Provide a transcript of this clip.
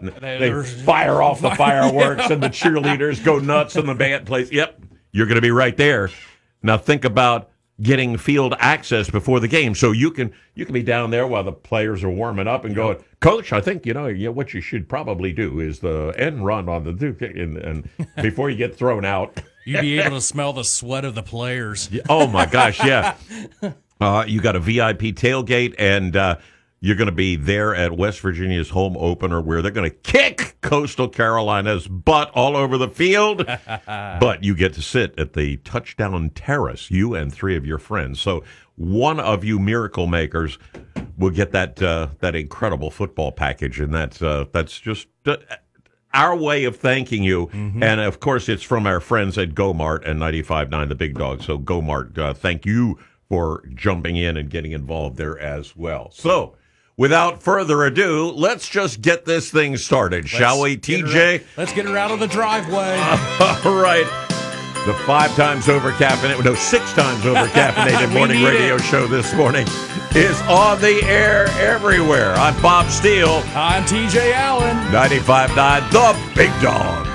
They fire off the fireworks, and the cheerleaders go nuts, and the band plays. Yep, you're going to be right there. Now think about getting field access before the game, so you can be down there while the players are warming up and going, Coach, I think what you should probably do is the end run on the Duke, and before you get thrown out. You'd be able to smell the sweat of the players. Oh my gosh, yeah. You got a VIP tailgate, and you're going to be there at West Virginia's home opener, where they're going to kick Coastal Carolina's butt all over the field. But you get to sit at the touchdown terrace, you and 3 of your friends. So one of you miracle makers will get that incredible football package, and that's just our way of thanking you. Mm-hmm. And of course, it's from our friends at GoMart and 95.9 The Big Dog. So GoMart, thank you for jumping in and getting involved there as well. So, without further ado, let's just get this thing started, shall we, TJ? Let's get her out of the driveway. All right. The 6 times over caffeinated morning radio show this morning is on the air everywhere. I'm Bob Steele. I'm TJ Allen. 95.9 The Big Dog.